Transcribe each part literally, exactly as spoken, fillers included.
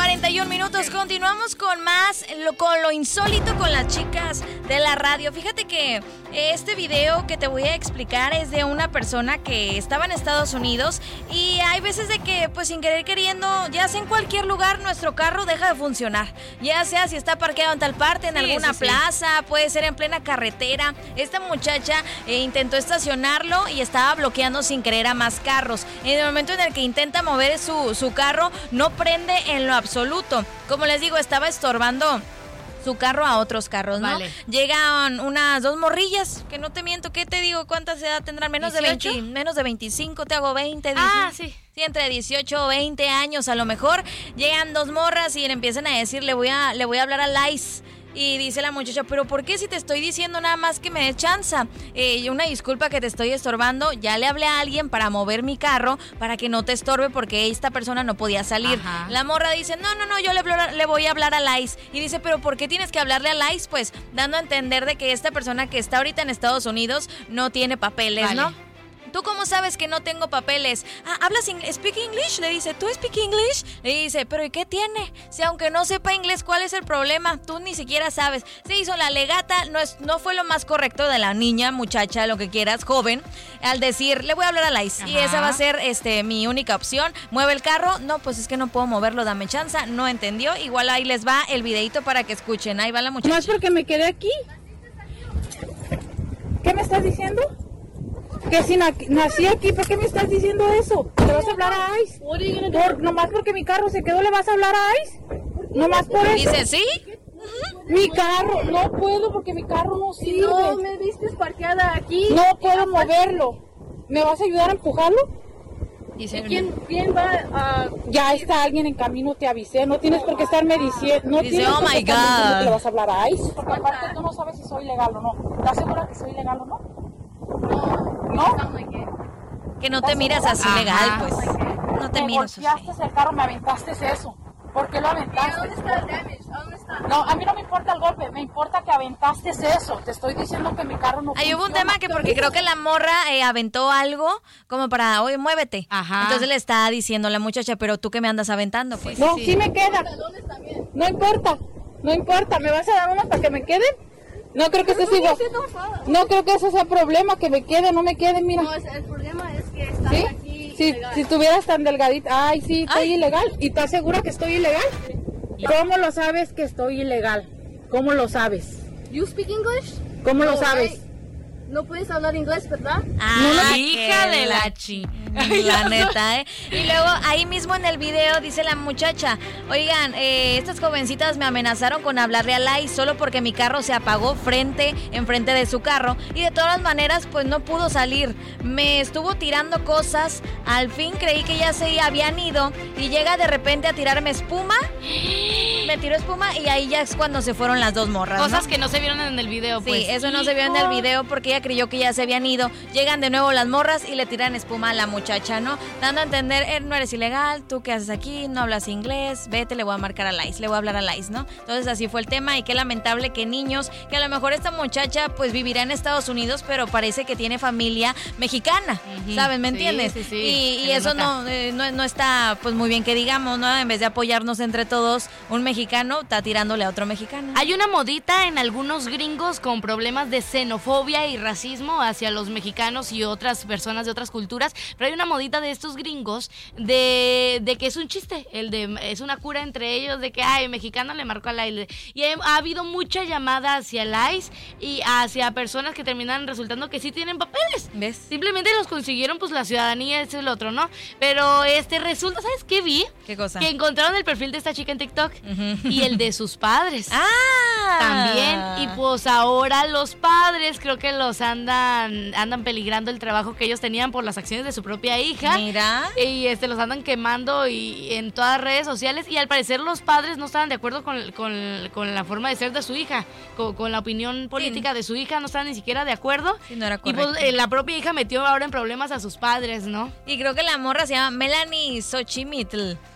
cuarenta y un minutos, continuamos con más, lo, con lo insólito con las chicas de la radio. Fíjate que este video que te voy a explicar es de una persona que estaba en Estados Unidos y hay veces de que pues sin querer queriendo, ya sea en cualquier lugar, nuestro carro deja de funcionar. Ya sea si está parqueado en tal parte, en sí, alguna sí, plaza, sí. puede ser en plena carretera. Esta muchacha eh, intentó estacionarlo y estaba bloqueando sin querer a más carros. En el momento en el que intenta mover su, su carro, no prende en lo absoluto. Como les digo, estaba estorbando su carro a otros carros, ¿no? Vale. Llegan unas dos morrillas, que no te miento, ¿qué te digo? ¿Cuántas edad tendrán? Menos ¿dieciocho? de veinte, menos de veinticinco, te hago veinte. Ah, sí. Sí, entre dieciocho o veinte años a lo mejor. Llegan dos morras y le empiezan a decir, le voy a, le voy a hablar a Lais. Y dice la muchacha, pero ¿por qué si te estoy diciendo nada más que me dé chanza? Eh, una disculpa que te estoy estorbando, ya le hablé a alguien para mover mi carro, para que no te estorbe porque esta persona no podía salir. Ajá. La morra dice, no, no, no, yo le, le voy a hablar a Lais. Y dice, pero ¿por qué tienes que hablarle a Lais? Pues dando a entender de que esta persona que está ahorita en Estados Unidos no tiene papeles, vale. ¿no? ¿Tú cómo sabes que no tengo papeles? Ah, ¿hablas inglés? ¿Speak English? Le dice, ¿tú speak English? Le dice, ¿pero y qué tiene? Si aunque no sepa inglés, ¿cuál es el problema? Tú ni siquiera sabes. Se hizo la legata, no, es, no fue lo más correcto de la niña, muchacha, lo que quieras, joven, al decir, le voy a hablar a Lais. Ajá. Y esa va a ser este, mi única opción. ¿Mueve el carro? No, pues es que no puedo moverlo, dame chanza. No entendió. Igual ahí les va el videito para que escuchen. Ahí va la muchacha. No es porque me quedé aquí. ¿Qué me estás diciendo? Que si na- nací aquí, ¿por qué me estás diciendo eso? ¿Le vas a hablar a Ice? Por, nomás porque mi carro se quedó, ¿le vas a hablar a Ice? Nomás por eso. Dice, ¿sí? Mi carro, no puedo porque mi carro no sirve. No me viste parqueada aquí. No puedo moverlo. ¿Me vas a ayudar a empujarlo? Dice, ¿quién, ¿quién va a...? Ya está alguien en camino, te avisé. No tienes por qué estarme diciendo. No dice, tienes oh por qué my estarme diciendo que le God. vas a hablar a Ice. Porque aparte tú no sabes si soy legal o no. ¿Estás segura que soy legal o no? ¿No? Que no te miras así Ajá. legal, pues. No te me miras así. golpeaste el carro, me aventaste eso. ¿Por qué lo aventaste? ¿Dónde está el damage? ¿Dónde está? No, a mí no me importa el golpe, me importa que aventaste eso. Te estoy diciendo que mi carro no Ahí funciona. hubo un tema que porque creo que la morra eh, aventó algo como para, oye, muévete. Ajá. Entonces le está diciendo la muchacha, pero tú que me andas aventando, pues. No, sí. sí me queda. No importa, no importa. ¿Me vas a dar unas para que me queden? No creo que eso sea igual. No creo que eso sea problema, que me quede, no me quede, mira. No, es, el problema es que estás ¿Sí? aquí Si, ilegal. si estuvieras tan delgadita. Ay, sí, estoy Ay. ilegal. ¿Y estás segura que estoy ilegal? ¿Cómo lo sabes que estoy ilegal? ¿Cómo lo sabes? You speak English? ¿Cómo lo No, sabes? right? No puedes hablar inglés, ¿verdad? Ah, No, hija que de la chi. La neta, ¿eh? Y luego ahí mismo en el video dice la muchacha, oigan, eh, estas jovencitas me amenazaron con hablarle a Lai solo porque mi carro se apagó frente, enfrente de su carro y de todas maneras pues no pudo salir. Me estuvo tirando cosas, al fin creí que ya se habían ido y llega de repente a tirarme espuma. Me tiró espuma y ahí ya es cuando se fueron las dos morras, ¿no? Cosas que no se vieron en el video, Sí, pues. eso no se vio en el video porque ella creyó que ya se habían ido. Llegan de nuevo las morras y le tiran espuma a la muchacha, ¿no? Dando a entender, eh, no eres ilegal, tú qué haces aquí, no hablas inglés, vete, le voy a marcar a Lais, le voy a hablar a Lais, ¿no? Entonces así fue el tema y qué lamentable que niños, que a lo mejor esta muchacha pues vivirá en Estados Unidos, pero parece que tiene familia mexicana, Ujú. ¿sabes? ¿Me Sí, entiendes? sí, sí, Y, y se le eso nota. no, eh, no, no está pues muy bien que digamos, ¿no? En vez de apoyarnos entre todos, un mexicano está tirándole a otro mexicano. Hay una modita en algunos gringos con problemas de xenofobia y racismo hacia los mexicanos y otras personas de otras culturas, pero hay una modita de estos gringos de, de que es un chiste, el de es una cura entre ellos de que ay, mexicano le marcó a Lais. Y ha, ha habido mucha llamada hacia Lais y hacia personas que terminan resultando que sí tienen papeles. ¿Ves? Simplemente los consiguieron pues la ciudadanía, ese es el otro, ¿no? Pero este resulta, ¿sabes qué vi? ¿Qué cosa? Que encontraron el perfil de esta chica en TikTok Ujú. y el de sus padres. ¡Ah! También, y pues ahora los padres creo que los andan andan peligrando el trabajo que ellos tenían por las acciones de su propia hija. Mira. Y este los andan quemando y en todas las redes sociales y al parecer los padres no estaban de acuerdo con, con, con la forma de ser de su hija, con, con la opinión política Sí. de su hija, no estaban ni siquiera de acuerdo. Sí, no era Y pues correcto. eh, la propia hija metió ahora en problemas a sus padres, ¿no? Y creo que la morra se llama Melanie Xochimilco.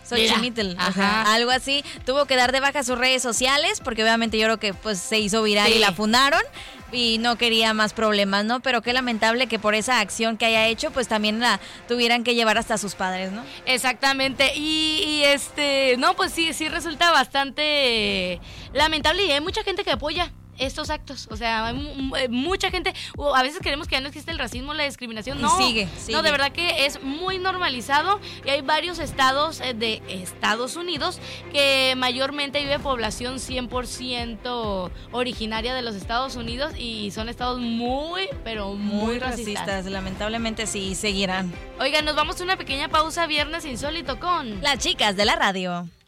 Xochimilco, o sea, algo así. Tuvo que dar de baja sus redes sociales porque obviamente yo creo que pues se hizo viral sí. y la fundaron y no quería más problemas, ¿no? Pero qué lamentable que por esa acción que haya hecho pues también la tuvieran que llevar hasta sus padres, ¿no? Exactamente. Y, y este, no, pues sí, sí resulta bastante lamentable y hay mucha gente que apoya estos actos, o sea, hay mucha gente, a veces creemos que ya no existe el racismo, la discriminación, no, y sigue, sigue. no, de verdad que es muy normalizado y hay varios estados de Estados Unidos que mayormente vive población cien por ciento originaria de los Estados Unidos y son estados muy, pero muy, muy racistas. racistas. Lamentablemente sí, seguirán. Oigan, nos vamos a una pequeña pausa, Viernes Insólito con las chicas de la radio.